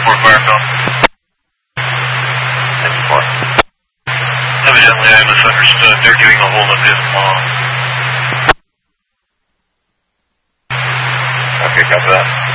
10-4 Firestone. 10-4. Evidently I misunderstood. They're getting a hold of his mom. Okay, copy that.